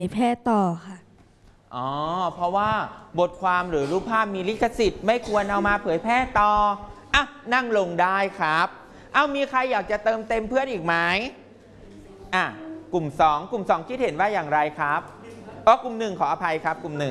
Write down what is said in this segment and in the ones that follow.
แพร่ต่อค่ะอ๋อเพราะว่าบทความหรือรูปภาพมีลิขสิทธิ์ไม่ควรเอามาเผยแพร่ต่ออ่ะนั่งลงได้ครับมีใครอยากจะเติมเต็มเพื่อนอีกไหมกลุ่ม2คิดเห็นว่าอย่างไรครับกลุ่ม1ขออภัยครับกลุ่ม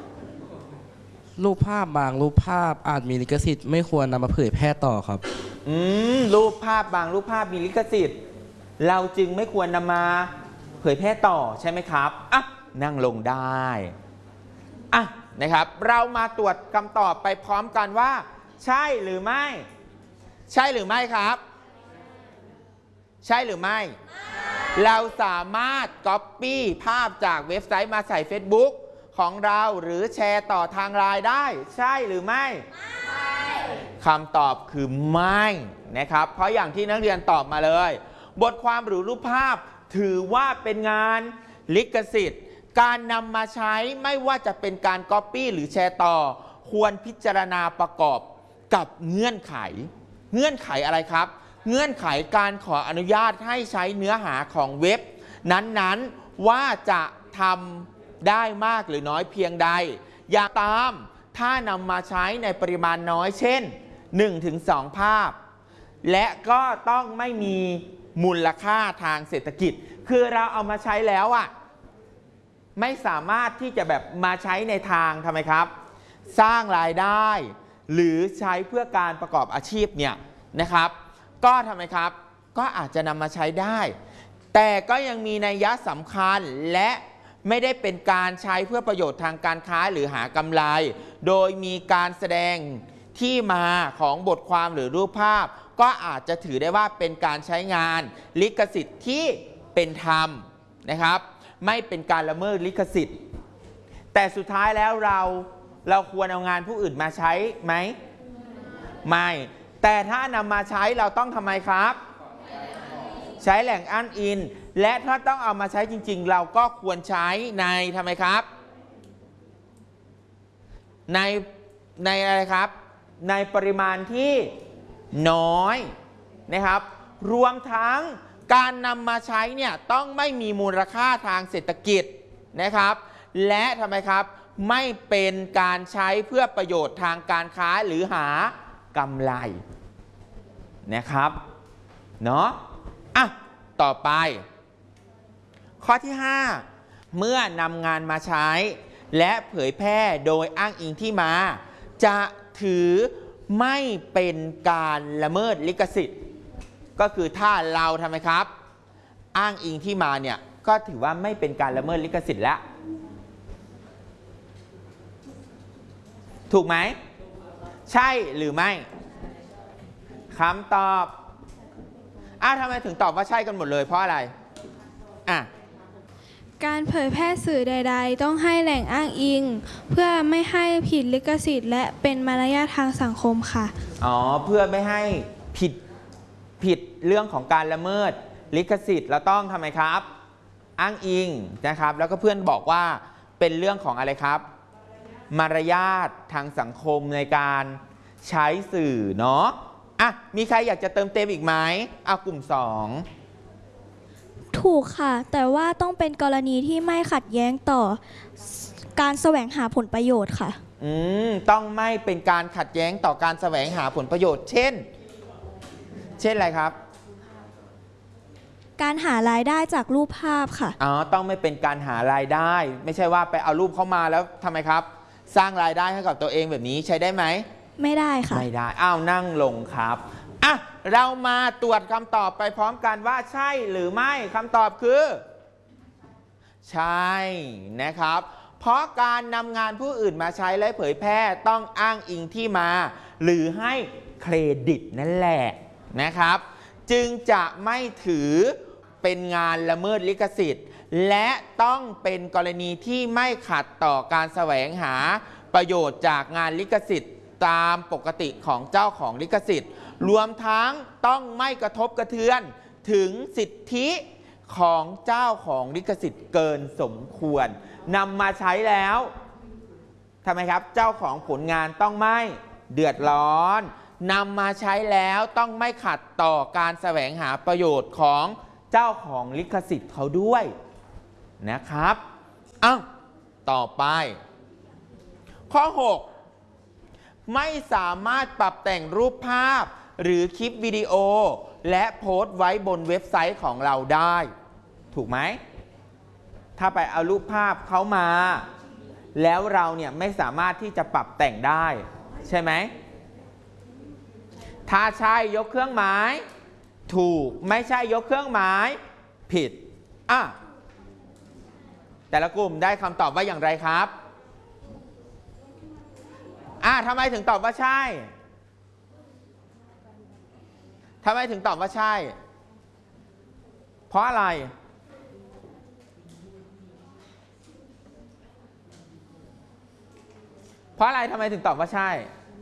1 รูปภาพบางรูปภาพอาจมีลิขสิทธิ์ไม่ควรนำมาเผยแพร่ต่อครับรูปภาพบางรูปภาพมีลิขสิทธิ์เราจึงไม่ควรนำมาเผยแพร่ต่อใช่ไหมครับนั่งลงได้นะครับเรามาตรวจคำตอบไปพร้อมกันว่าใช่หรือไม่ใช่หรือไม่ครับใช่หรือไม่เราสามารถ Copy ภาพจากเว็บไซต์มาใส่ Facebook ของเราหรือแชร์ต่อทางไลน์ได้ใช่หรือไม่คำตอบคือไม่นะครับเพราะอย่างที่นักเรียนตอบมาเลยบทความหรือรูปภาพถือว่าเป็นงานลิขสิทธิ์การนำมาใช้ไม่ว่าจะเป็นการ Copy หรือแชร์ต่อควรพิจารณาประกอบกับเงื่อนไขอะไรครับเงื่อนไขการขออนุญาตให้ใช้เนื้อหาของเว็บนั้นๆว่าจะทำได้มากหรือน้อยเพียงใดอย่าตามถ้านำมาใช้ในปริมาณน้อยเช่น 1-2 ภาพและก็ต้องไม่มีมูลค่าทางเศรษฐกิจคือเราเอามาใช้แล้วไม่สามารถที่จะแบบมาใช้ในทางทำไมครับสร้างรายได้หรือใช้เพื่อการประกอบอาชีพเนี่ยนะครับก็ทำไมครับก็อาจจะนำมาใช้ได้แต่ก็ยังมีนัยยะสำคัญและไม่ได้เป็นการใช้เพื่อประโยชน์ทางการค้าหรือหากำไรโดยมีการแสดงที่มาของบทความหรือรูปภาพก็อาจจะถือได้ว่าเป็นการใช้งานลิขสิทธิ์ที่เป็นธรรมนะครับไม่เป็นการละเมิดลิขสิทธิ์แต่สุดท้ายแล้วเราควรเอางานผู้อื่นมาใช้ไหมไม่แต่ถ้านำมาใช้เราต้องทำไมครับใช้แหล่งอ้างอิงและถ้าต้องเอามาใช้จริงๆเราก็ควรใช้ในทำไมครับในอะไรครับในปริมาณที่น้อยนะครับรวมทั้งการนำมาใช้เนี่ยต้องไม่มีมูลค่าทางเศรษฐกิจนะครับและทำไมครับไม่เป็นการใช้เพื่อประโยชน์ทางการค้าหรือหากำไรนะครับเนาะต่อไปข้อที่ 5 เมื่อนำงานมาใช้และเผยแพร่โดยอ้างอิงที่มาจะถือไม่เป็นการละเมิดลิขสิทธิ์ก็คือถ้าเราทำไมครับอ้างอิงที่มาเนี่ยก็ถือว่าไม่เป็นการละเมิดลิขสิทธิ์แล้วถูกไหมใช่หรือไม่คำตอบทำไมถึงตอบว่าใช่กันหมดเลยเพราะอะไรการเผยแพร่สื่อใดๆต้องให้แหล่งอ้างอิงเพื่อไม่ให้ผิดลิขสิทธิ์และเป็นมารยาททางสังคมค่ะเพื่อไม่ให้ผิดเรื่องของการละเมิดลิขสิทธิ์เราต้องทำไมครับอ้างอิงนะครับแล้วก็เพื่อนบอกว่าเป็นเรื่องของอะไรครับมารยาททางสังคมในการใช้สื่อเนาะมีใครอยากจะเติมเต็มอีกไหมกลุ่ม2 ถูกค่ะแต่ว่าต้องเป็นกรณีที่ไม่ขัดแย้งต่อการแสวงหาผลประโยชน์ค่ะต้องไม่เป็นการขัดแย้งต่อการแสวงหาผลประโยชน์เช่นอะไรครับการหารายได้จากรูปภาพค่ะต้องไม่เป็นการหารายได้ไม่ใช่ว่าไปเอารูปเข้ามาแล้วทำไมครับสร้างรายได้ให้กับตัวเองแบบนี้ใช้ได้ไหมไม่ได้ค่ะไม่ได้นั่งลงครับเรามาตรวจคำตอบไปพร้อมกันว่าใช่หรือไม่คำตอบคือใช่นะครับเพราะการนำงานผู้อื่นมาใช้และเผยแพร่ต้องอ้างอิงที่มาหรือให้เครดิตนั่นแหละนะครับจึงจะไม่ถือเป็นงานละเมิดลิขสิทธิ์และต้องเป็นกรณีที่ไม่ขัดต่อการแสวงหาประโยชน์จากงานลิขสิทธิ์ตามปกติของเจ้าของลิขสิทธิ์รวมทั้งต้องไม่กระทบกระเทือนถึงสิทธิของเจ้าของลิขสิทธิ์เกินสมควรนำมาใช้แล้วทำไมครับเจ้าของผลงานต้องไม่เดือดร้อนนำมาใช้แล้วต้องไม่ขัดต่อการแสวงหาประโยชน์ของเจ้าของลิขสิทธิ์เขาด้วยนะครับอ้าวต่อไป ข้อ 6 ไม่สามารถปรับแต่งรูปภาพหรือคลิปวิดีโอและโพสต์ไว้บนเว็บไซต์ของเราได้ถูกไหมถ้าไปเอารูปภาพเขามาแล้วเราเนี่ยไม่สามารถที่จะปรับแต่งได้ใช่ไหมถ้าใช่ยกเครื่องหมายถูกไม่ใช่ยกเครื่องหมายผิดแต่ละกลุ่มได้คำตอบว่าอย่างไรครับทำไมถึงตอบว่าใช่ทำไมถึงตอบว่าใช่เพราะอะไรทำไมถึงตอบว่าใช่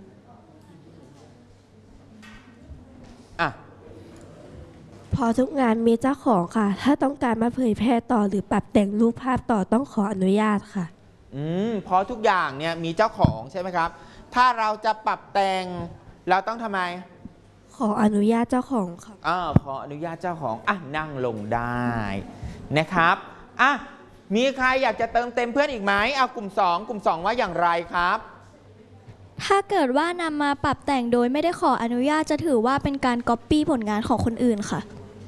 เพราะทุกงานมีเจ้าของค่ะถ้าต้องการมาเผยแพร่ต่อหรือปรับแต่งรูปภาพต่อต้องขออนุญาตค่ะเพราะทุกอย่างเนี่ยมีเจ้าของใช่ไหมครับถ้าเราจะปรับแต่งเราต้องทำไมขออนุญาตเจ้าของค่ะขออนุญาตเจ้าของนั่งลงได้นะครับมีใครอยากจะเติมเต็มเพื่อนอีกไหมกลุ่ม2ว่าอย่างไรครับถ้าเกิดว่านำมาปรับแต่งโดยไม่ได้ขออนุญาตจะถือว่าเป็นการก๊อปปี้ผลงานของคนอื่นค่ะ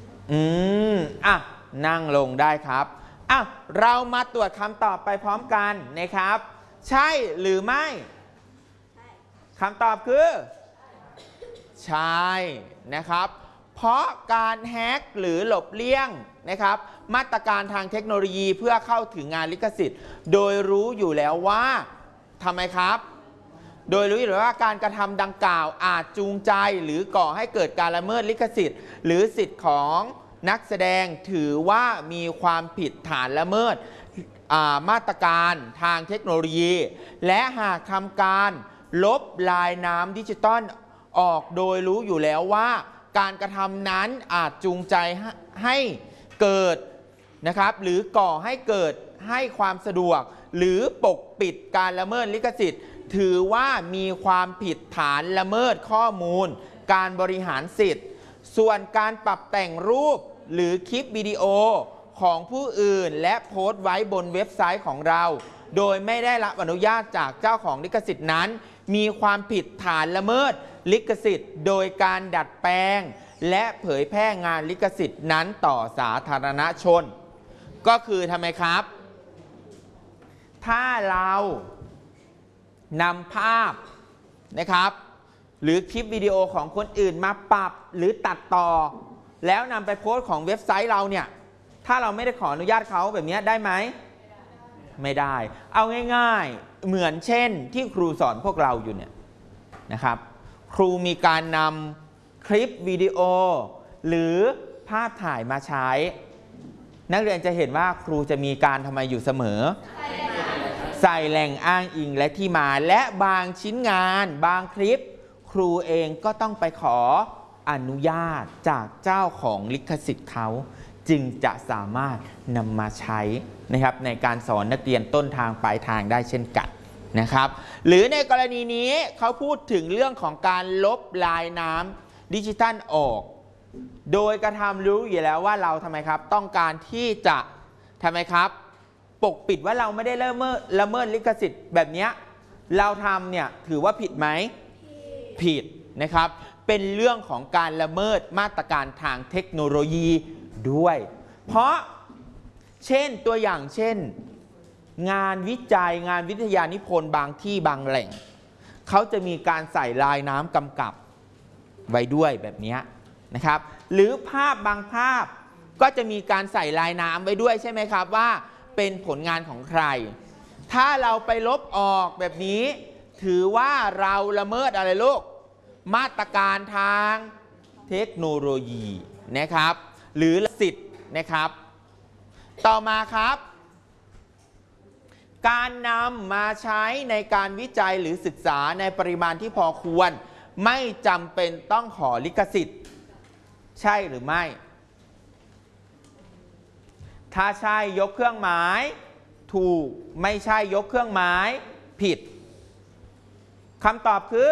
นั่งลงได้ครับเรามาตรวจคำตอบไปพร้อมกันนะครับใช่หรือไม่คำตอบคือใช่นะครับเพราะการแฮกหรือหลบเลี่ยงนะครับมาตรการทางเทคโนโลยีเพื่อเข้าถึงงานลิขสิทธิ์โดยรู้อยู่แล้วว่าทำไมครับโดยรู้อยู่แล้วว่าการกระทำดังกล่าวอาจจูงใจหรือก่อให้เกิดการละเมิดลิขสิทธิ์หรือสิทธิ์ของนักแสดงถือว่ามีความผิดฐานละเมิดมาตรการทางเทคโนโลยีและหากทำการลบลายน้ำดิจิตอลออกโดยรู้อยู่แล้วว่าการกระทำนั้นอาจจูงใจให้เกิดนะครับหรือก่อให้เกิดให้ความสะดวกหรือปกปิดการละเมิดลิขสิทธิ์ถือว่ามีความผิดฐานละเมิดข้อมูลการบริหารสิทธิ์ส่วนการปรับแต่งรูปหรือคลิปวิดีโอของผู้อื่นและโพสต์ไว้บนเว็บไซต์ของเราโดยไม่ได้รับอนุญาตจากเจ้าของลิขสิทธิ์นั้นมีความผิดฐานละเมิดลิขสิทธิ์โดยการดัดแปลงและเผยแพร่งานลิขสิทธิ์นั้นต่อสาธารณชนก็คือทำไมครับถ้าเรานำภาพนะครับหรือคลิปวิดีโอของคนอื่นมาปรับหรือตัดต่อแล้วนำไปโพสต์ของเว็บไซต์เราเนี่ยถ้าเราไม่ได้ขออนุญาตเขาแบบนี้ได้ไหมไม่ได้เอาง่ายๆเหมือนเช่นที่ครูสอนพวกเราอยู่เนี่ยนะครับครูมีการนำคลิปวิดีโอหรือภาพถ่ายมาใช้นักเรียนจะเห็นว่าครูจะมีการทำไมอยู่เสมอใส่แหล่งอ้างอิงและที่มาและบางชิ้นงานบางคลิปครูเองก็ต้องไปขออนุญาตจากเจ้าของลิขสิทธิ์เขาจึงจะสามารถนำมาใช้นะครับในการสอนนักเรียนต้นทางปลายทางได้เช่นกันนะครับหรือในกรณีนี้เขาพูดถึงเรื่องของการลบลายน้ำดิจิทัลออกโดยกระทำรู้อยู่แล้วว่าเราทำไมครับต้องการที่จะทำไมครับปกปิดว่าเราไม่ได้ละเมิดลิขสิทธิ์แบบนี้เราทำเนี่ยถือว่าผิดไหมผิดนะครับเป็นเรื่องของการละเมิดมาตรการทางเทคโนโลยีด้วยเพราะเช่นตัวอย่างเช่นงานวิจัยงานวิทยานิพนธ์บางที่บางแหล่งเขาจะมีการใส่ลายน้ำกำกับไว้ด้วยแบบนี้นะครับหรือภาพบางภาพก็จะมีการใส่ลายน้ำไว้ด้วยใช่ไหมครับว่าเป็นผลงานของใครถ้าเราไปลบออกแบบนี้ถือว่าเราละเมิดอะไรลูกมาตรการทางเทคโนโลยีนะครับหรือสิทธิ์นะครับต่อมาครับการนำมาใช้ในการวิจัยหรือศึกษาในปริมาณที่พอควรไม่จำเป็นต้องขอลิขสิทธิ์ใช่หรือไม่ถ้าใช่ยกเครื่องหมายถูกไม่ใช่ยกเครื่องหมายผิดคำตอบคือ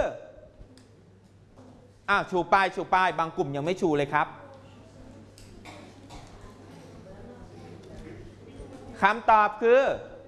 ชูป้ายบางกลุ่มยังไม่ชูเลยครับคำตอบคือ